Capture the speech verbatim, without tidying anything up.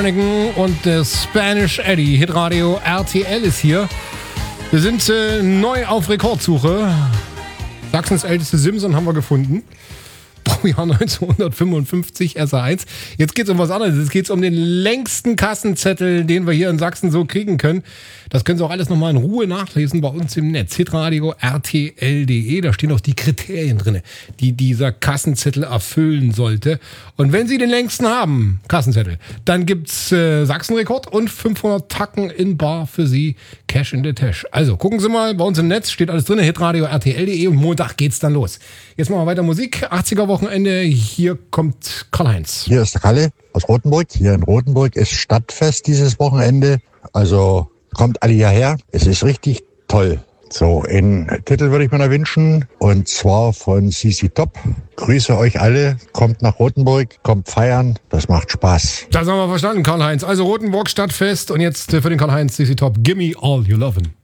Und der Spanish Eddie, Hitradio R T L ist hier. Wir sind äh, neu auf Rekordsuche. Sachsens älteste Simson haben wir gefunden. Baujahr neunzehnhundertfünfundfünfzig, S A eins. Jetzt geht es um was anderes. Jetzt geht es um den längsten Kassenzettel, den wir hier in Sachsen so kriegen können. Das können Sie auch alles nochmal in Ruhe nachlesen bei uns im Netz. hitradio R T L Punkt de. Da stehen auch die Kriterien drin, die dieser Kassenzettel erfüllen sollte. Und wenn Sie den längsten haben, Kassenzettel, dann gibt's äh, Sachsenrekord und fünfhundert Tacken in bar für Sie. Cash in the Tash. Also gucken Sie mal, bei uns im Netz steht alles drin. hitradio R T L Punkt de und Montag geht's dann los. Jetzt machen wir weiter Musik. achtziger Wochenende. Hier kommt Karl-Heinz. Hier ist der Kalle aus Rothenburg. Hier in Rothenburg ist Stadtfest dieses Wochenende. Also kommt alle hierher. Es ist richtig toll. So, einen Titel würde ich mir da wünschen. Und zwar von C C Top. Grüße euch alle. Kommt nach Rothenburg. Kommt feiern. Das macht Spaß. Das haben wir verstanden, Karl-Heinz. Also Rothenburg Stadtfest. Und jetzt für den Karl-Heinz C C Top. Gimme all you lovin'.